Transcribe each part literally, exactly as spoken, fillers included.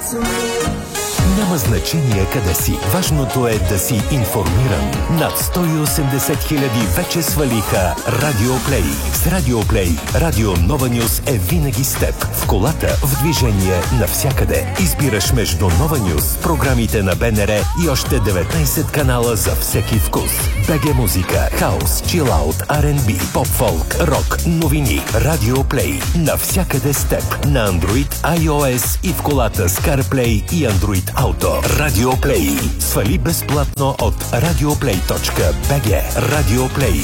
Няма значение къде си. Важното е да си информиран. Над сто и осемдесет хиляди вече свалиха Радиоплей. С Радиоплей Радио Нова Нюз е винаги с теб. В колата, в движение, навсякъде. Избираш между Нова Нюз, програмите на БНР и още деветнайсет канала за всеки вкус. БГ музика, хаус, чилаут, Ар енд Би, поп-фолк, рок, новини. Радиоплей. Навсякъде с теб. На Android, iOS и в колата с CarPlay и Android Auto. Радиоплей. Свали безплатно от радиоплей точка би джи. Радиоплей.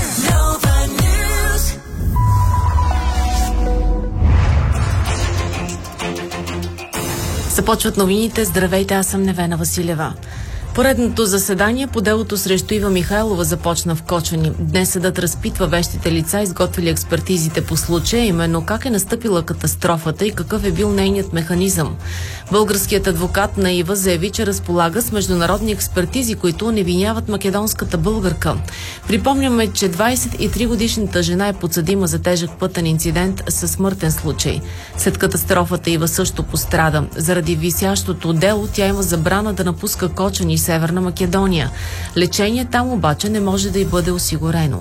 Започват новините. Здравейте, аз съм Невена Василева. Поредното заседание по делото срещу Ива Михайлова започна в Кочани. Днес съдът разпитва вещите лица, изготвили експертизите по случая, именно как е настъпила катастрофата и какъв е бил нейният механизъм. Българският адвокат на Ива заяви, че разполага с международни експертизи, които оневиняват македонската българка. Припомняме, че двайсет и три годишната жена е подсъдима за тежък пътен инцидент със смъртен случай. След катастрофата Ива също пострада. Заради висящото дело тя има забрана да напуска Кочани, Северна Македония. Лечение там обаче не може да й бъде осигурено.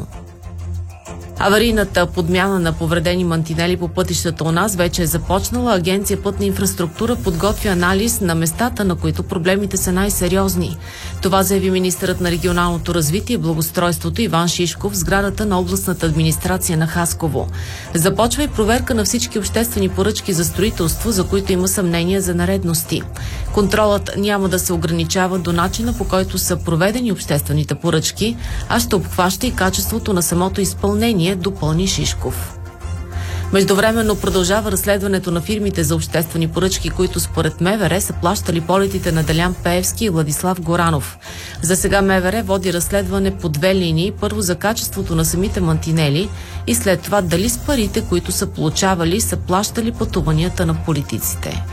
Аварийната подмяна на повредени мантинели по пътищата у нас вече е започнала. Агенция Пътна инфраструктура подготвя анализ на местата, на които проблемите са най-сериозни. Това заяви министърът на регионалното развитие и благоустройството Иван Шишков в сградата на областната администрация на Хасково. Започва и проверка на всички обществени поръчки за строителство, за които има съмнения за нередности. Контролът няма да се ограничава до начина, по който са проведени обществените поръчки, а ще обхваща и качеството на самото изпълнение, допълни Шишков. Междувременно продължава разследването на фирмите за обществени поръчки, които според МВР са плащали полетите на Делян Пеевски и Владислав Горанов. За сега МВР води разследване по две линии. Първо за качеството на самите мантинели и след това дали с парите, които са получавали, са плащали пътуванията на политиците.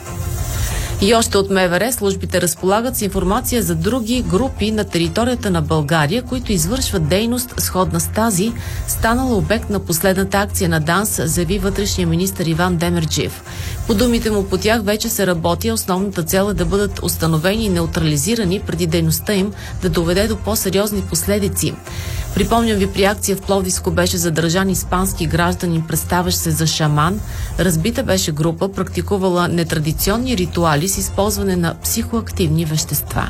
И още от МВР службите разполагат с информация за други групи на територията на България, които извършват дейност сходна с тази, станала обект на последната акция на ДАНС, заяви вътрешния министър Иван Демерджиев. По думите му, по тях вече се работи, основната цел е да бъдат установени и неутрализирани преди дейността им да доведе до по-сериозни последици. Припомням ви, при акция в Пловдивско беше задържан испански гражданин, представящ се за шаман. Разбита беше група, практикувала нетрадиционни ритуали с използване на психоактивни вещества.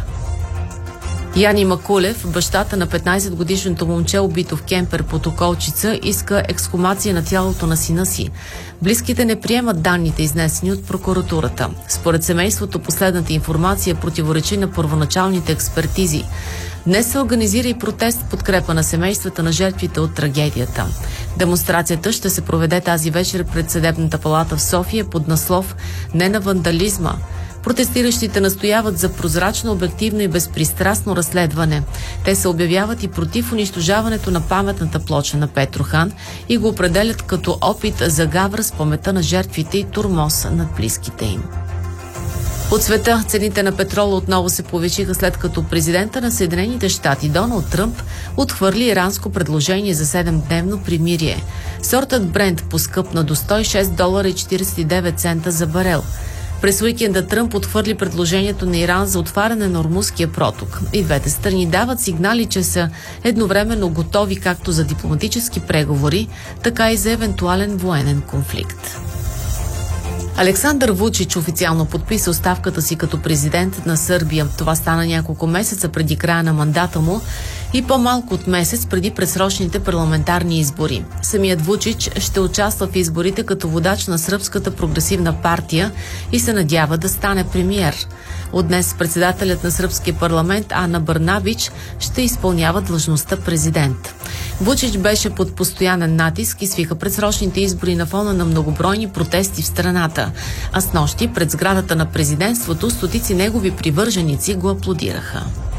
Яни Макулев, бащата на петнайсетгодишното момче, убито в кемпер под Околчица, иска ексхумация на тялото на сина си. Близките не приемат данните, изнесени от прокуратурата. Според семейството, последната информация противоречи на първоначалните експертизи. Днес се организира и протест в подкрепа на семействата на жертвите от трагедията. Демонстрацията ще се проведе тази вечер пред Съдебната палата в София под наслов «Не на вандализма». Протестиращите настояват за прозрачно, обективно и безпристрастно разследване. Те се обявяват и против унищожаването на паметната плоча на Петрохан и го определят като опит за гавра с паметта на жертвите и тормоз над близките им. От света цените на петрола отново се повишиха, след като президента на Съединените щати Доналд Тръмп отхвърли иранско предложение за седемдневно примирие. Сортът Брент поскъпна до сто и шест долара и четирийсет и девет цента за барел. През уикенда Тръмп отхвърли предложението на Иран за отваряне на Ормузския проток. И двете страни дават сигнали, че са едновременно готови както за дипломатически преговори, така и за евентуален военен конфликт. Александър Вучич официално подписа оставката си като президент на Сърбия. Това стана няколко месеца преди края на мандата му и по-малко от месец преди предсрочните парламентарни избори. Самият Вучич ще участва в изборите като водач на Сръбската прогресивна партия и се надява да стане премиер. От днес председателят на Сръбския парламент Ана Брнабич ще изпълнява длъжността президент. Вучич беше под постоянен натиск и свиха предсрочните избори на фона на многобройни протести в страната. А снощи пред сградата на президентството стотици негови привърженици го аплодираха.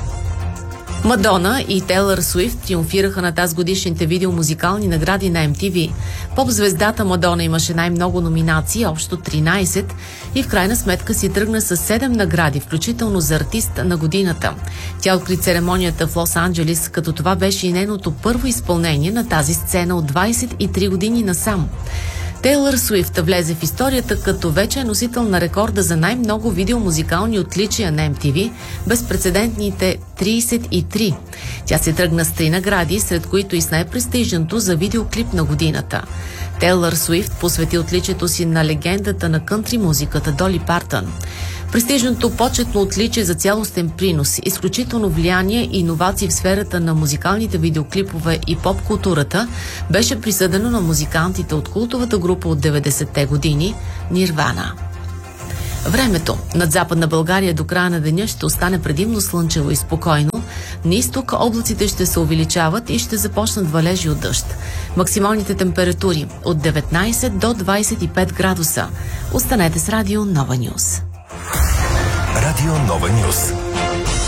Мадона и Тейлър Суифт триумфираха на тазгодишните видеомузикални награди на Ем Ти Ви. Поп-звездата Мадона имаше най-много номинации, общо тринайсет, и в крайна сметка си тръгна с седем награди, включително за артист на годината. Тя откри церемонията в Лос-Анджелис, като това беше и нейното първо изпълнение на тази сцена от двайсет и три години насам. Тейлър Суифт влезе в историята, като вече е носител на рекорда за най-много видеомузикални отличия на Ем Ти Ви, безпрецедентните трийсет и три. Тя се тръгна с три награди, сред които и с най-престижното за видеоклип на годината. Тейлър Суифт посвети отличието си на легендата на кънтри музиката Доли Партън. Престижното почетно отличие за цялостен принос, изключително влияние и иновации в сферата на музикалните видеоклипове и поп-културата беше присъдено на музикантите от култовата група от деветдесетте години Нирвана. Времето над Западна България до края на деня ще остане предимно слънчево и спокойно. На изток облаците ще се увеличават и ще започнат валежи от дъжд. Максималните температури от деветнайсет до двайсет и пет градуса. Останете с Радио Нова Нюс. Радио Нова Нюс.